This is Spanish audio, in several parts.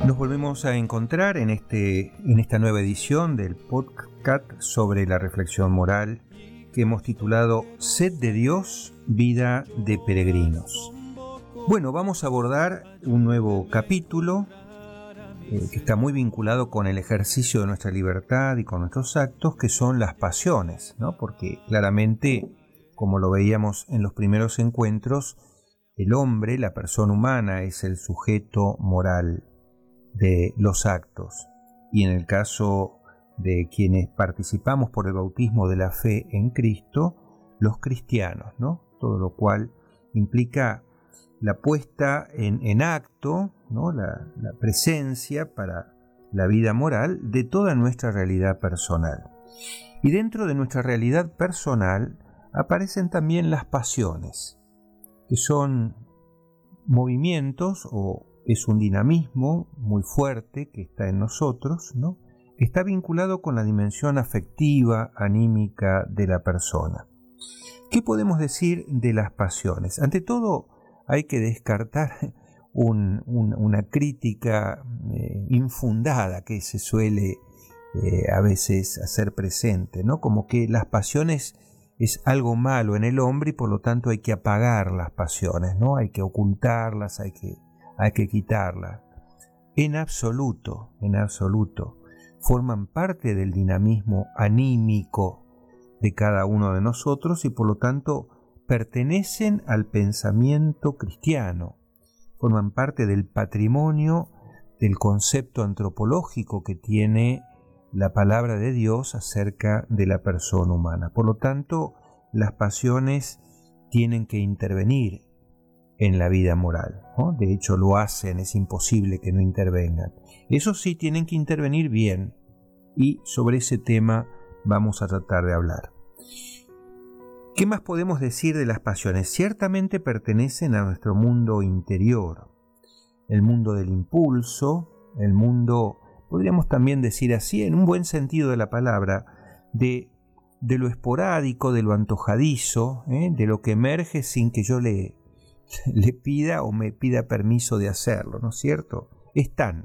Nos volvemos a encontrar en esta nueva edición del podcast sobre la reflexión moral que hemos titulado Sed de Dios, vida de peregrinos. Bueno, vamos a abordar un nuevo capítulo que está muy vinculado con el ejercicio de nuestra libertad y con nuestros actos, que son las pasiones, ¿no? Porque claramente, como lo veíamos en los primeros encuentros, el hombre, la persona humana, es el sujeto moral de los actos, y en el caso de quienes participamos por el bautismo de la fe en Cristo, los cristianos, ¿no? Todo lo cual implica la puesta en acto, ¿no? la presencia para la vida moral de toda nuestra realidad personal. Y dentro de nuestra realidad personal aparecen también las pasiones, que son movimientos o es un dinamismo muy fuerte que está en nosotros, ¿no? Que está vinculado con la dimensión afectiva, anímica de la persona. ¿Qué podemos decir de las pasiones? Ante todo, hay que descartar una crítica infundada que se suele a veces hacer presente, ¿no? Como que las pasiones es algo malo en el hombre y por lo tanto hay que apagar las pasiones, ¿no? Hay que ocultarlas, hay que quitarlas. En absoluto, forman parte del dinamismo anímico de cada uno de nosotros y por lo tanto pertenecen al pensamiento cristiano, forman parte del patrimonio del concepto antropológico que tiene la palabra de Dios acerca de la persona humana. Por lo tanto, las pasiones tienen que intervenir en la vida moral, ¿no? De hecho lo hacen, es imposible que no intervengan. Eso sí, tienen que intervenir bien, y sobre ese tema vamos a tratar de hablar. ¿Qué más podemos decir de las pasiones? Ciertamente pertenecen a nuestro mundo interior, el mundo del impulso, el mundo, podríamos también decir así, en un buen sentido de la palabra, de lo esporádico, de lo antojadizo, de lo que emerge sin que yo le pida o me pida permiso de hacerlo, ¿no es cierto? Están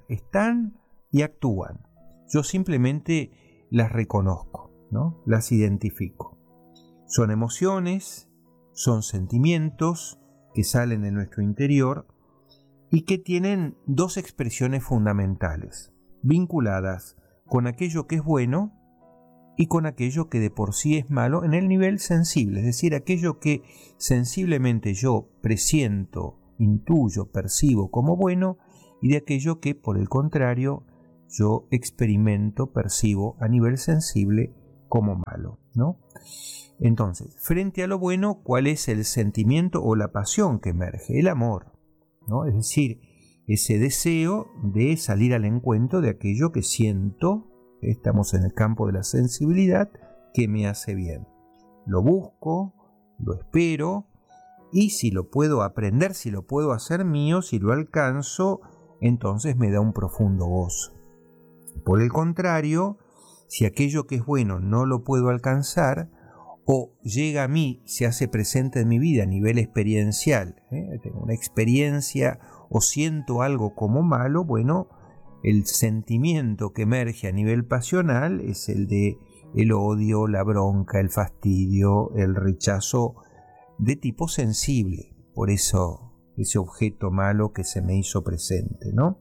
y actúan. Yo simplemente las reconozco, ¿no? Las identifico. Son emociones, son sentimientos que salen de nuestro interior y que tienen dos expresiones fundamentales, vinculadas con aquello que es bueno y con aquello que de por sí es malo en el nivel sensible, es decir, aquello que sensiblemente yo presiento, intuyo, percibo como bueno, y de aquello que por el contrario yo experimento, percibo a nivel sensible como malo, ¿no? Entonces, frente a lo bueno, ¿cuál es el sentimiento o la pasión que emerge? El amor, ¿no? Es decir, ese deseo de salir al encuentro de aquello que siento. Estamos en el campo de la sensibilidad, que me hace bien. Lo busco, lo espero, y si lo puedo aprender, si lo puedo hacer mío, si lo alcanzo, entonces me da un profundo gozo. Por el contrario, si aquello que es bueno no lo puedo alcanzar, o llega a mí, se hace presente en mi vida a nivel experiencial, tengo una experiencia o siento algo como malo, bueno, el sentimiento que emerge a nivel pasional es el de el odio, la bronca, el fastidio, el rechazo de tipo sensible, por eso ese objeto malo que se me hizo presente, ¿no?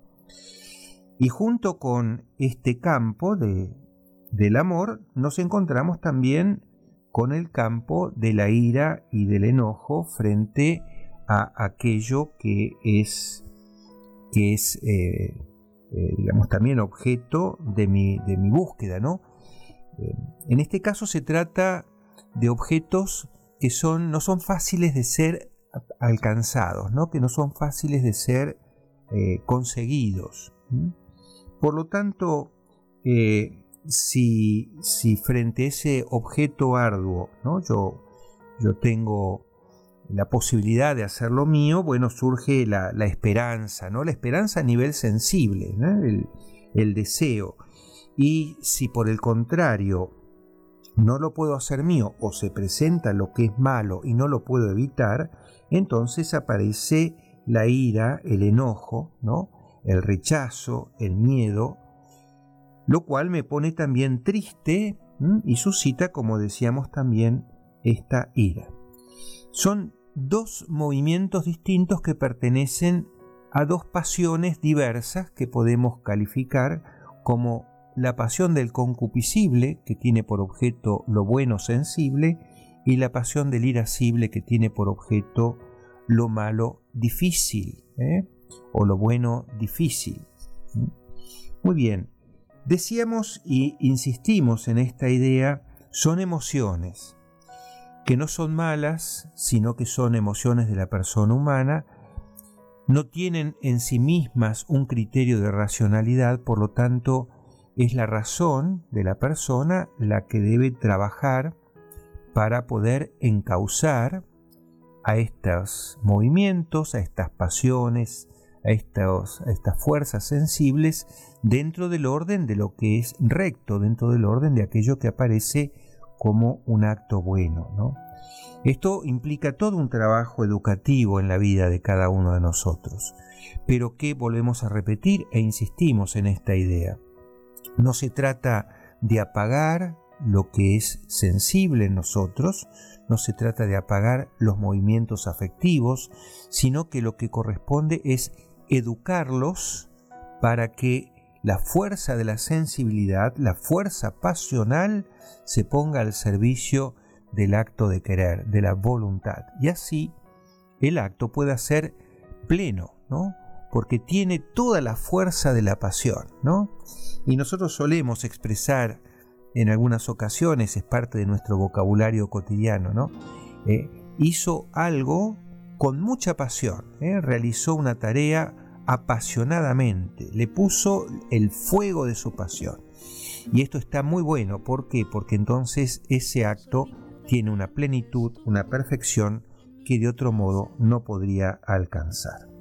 Y junto con este campo del amor nos encontramos también con el campo de la ira y del enojo frente a aquello que es digamos, también objeto de mi búsqueda, ¿no? En este caso se trata de objetos que no son fáciles de ser alcanzados, ¿no? Que no son fáciles de ser conseguidos. Por lo tanto, si frente a ese objeto arduo, ¿no? yo tengo la posibilidad de hacerlo mío, bueno, surge la esperanza, ¿no? La esperanza a nivel sensible, ¿no? El deseo. Y si por el contrario no lo puedo hacer mío o se presenta lo que es malo y no lo puedo evitar, entonces aparece la ira, el enojo, ¿no? el rechazo, el miedo, lo cual me pone también triste y suscita, como decíamos también, esta ira. Son dos movimientos distintos que pertenecen a dos pasiones diversas que podemos calificar como la pasión del concupiscible, que tiene por objeto lo bueno sensible, y la pasión del irascible, que tiene por objeto lo malo difícil, o lo bueno difícil. Muy bien, decíamos y insistimos en esta idea, son emociones, que no son malas, sino que son emociones de la persona humana, no tienen en sí mismas un criterio de racionalidad, por lo tanto, es la razón de la persona la que debe trabajar para poder encauzar a estos movimientos, a estas pasiones, a estas fuerzas sensibles dentro del orden de lo que es recto, dentro del orden de aquello que aparece como un acto bueno, ¿no? Esto implica todo un trabajo educativo en la vida de cada uno de nosotros, pero que volvemos a repetir e insistimos en esta idea. No se trata de apagar lo que es sensible en nosotros, no se trata de apagar los movimientos afectivos, sino que lo que corresponde es educarlos para que la fuerza de la sensibilidad, la fuerza pasional, se ponga al servicio del acto de querer, de la voluntad. Y así el acto pueda ser pleno, ¿no? Porque tiene toda la fuerza de la pasión, ¿no? Y nosotros solemos expresar en algunas ocasiones, es parte de nuestro vocabulario cotidiano, ¿no? Hizo algo con mucha pasión, realizó una tarea apasionadamente, le puso el fuego de su pasión. Y esto está muy bueno, ¿por qué? Porque entonces ese acto tiene una plenitud, una perfección que de otro modo no podría alcanzar.